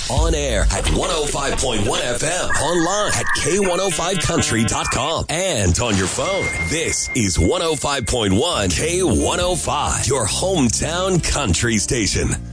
On air at 105.1 FM. Online at K105country.com. And on your phone. This is 105.1 K105, your hometown country station.